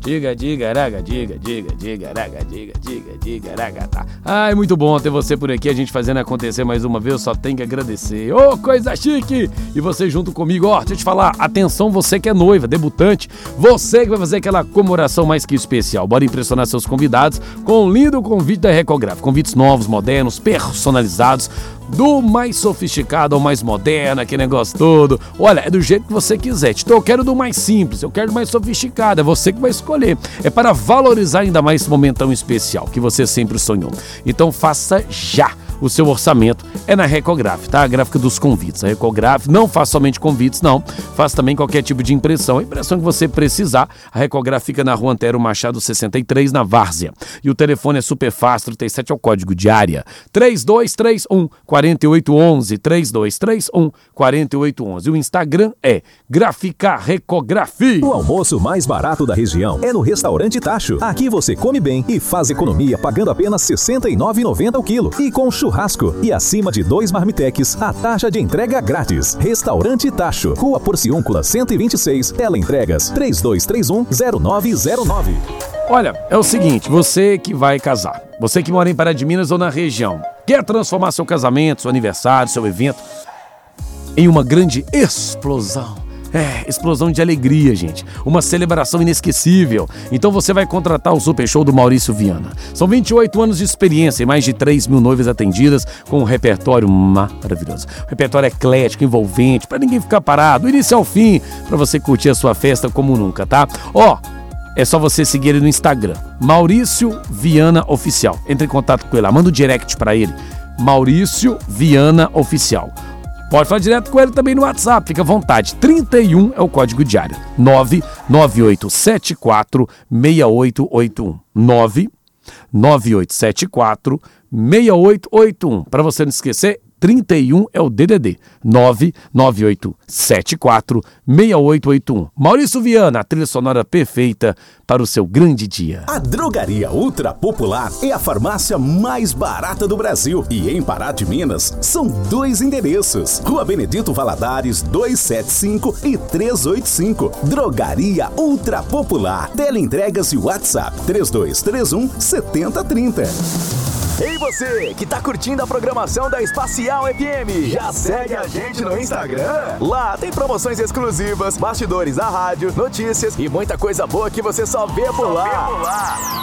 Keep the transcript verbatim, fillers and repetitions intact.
Diga, diga, raga, diga, diga, diga, raga, diga, diga, diga, raga, tá. Ai, muito bom ter você por aqui, a gente fazendo acontecer mais uma vez, eu só tenho que agradecer. Ô, oh, coisa chique! E você junto comigo, ó, deixa eu te falar, atenção, você que é noiva, debutante, você que vai fazer aquela comemoração mais que especial. Bora impressionar seus convidados com um lindo convite da Recograph. Convites novos, modernos, personalizados, do mais sofisticado ao mais moderno, aquele negócio todo. Olha, é do jeito que você quiser. Então eu quero do mais simples, eu quero do mais sofisticado, é você que vai escolher. É para valorizar ainda mais esse momento tão especial que você sempre sonhou. Então faça já o seu orçamento, é na Recograph, tá? A gráfica dos convites. A Recograph não faz somente convites, não. Faz também qualquer tipo de impressão. A impressão que você precisar. A Recograph fica na Rua Antero Machado sessenta e três, na Várzea. E o telefone é super fácil, trinta e sete é o código de área. três dois três um, quatro oito um um, três dois três um, quatro oito um um. E o Instagram é Gráfica Recograph. O almoço mais barato da região é no Restaurante Tacho. Aqui você come bem e faz economia pagando apenas sessenta e nove reais e noventa centavos o quilo. E com churrasco. E acima de dois marmitex, a taxa de entrega grátis. Restaurante Tacho, Rua Porciúncula cento e vinte e seis, Teleentregas três dois três um, zero nove zero nove. Olha, é o seguinte, você que vai casar, você que mora em Pará de Minas ou na região, quer transformar seu casamento, seu aniversário, seu evento em uma grande explosão. É, explosão de alegria, gente. Uma celebração inesquecível. Então você vai contratar o Super Show do Maurício Viana. São vinte e oito anos de experiência e mais de três mil noivas atendidas com um repertório maravilhoso. Um repertório eclético, envolvente, pra ninguém ficar parado, do início ao fim, pra você curtir a sua festa como nunca, tá? Ó, é só você seguir ele no Instagram, Maurício Viana Oficial. Entre em contato com ele lá, manda um direct pra ele, Maurício Viana Oficial. Pode falar direto com ele também no WhatsApp, fica à vontade. trinta e um é o código diário. nove nove oito sete quatro seis oito oito um. nove nove oito sete quatro seis oito oito um. Para você não esquecer, trinta e um é o D D D. nove nove oito sete quatro seis oito oito um. Maurício Viana, a trilha sonora perfeita para o seu grande dia. A Drogaria Ultra Popular é a farmácia mais barata do Brasil. E em Pará de Minas, são dois endereços. Rua Benedito Valadares, duzentos e setenta e cinco e trezentos e oitenta e cinco. Drogaria Ultra Popular. Teleentregas e WhatsApp três dois três um, sete zero três zero. Ei você, que tá curtindo a programação da Espacial F M, já segue a gente no Instagram? Lá tem promoções exclusivas, bastidores da rádio, notícias e muita coisa boa que você só vê por lá.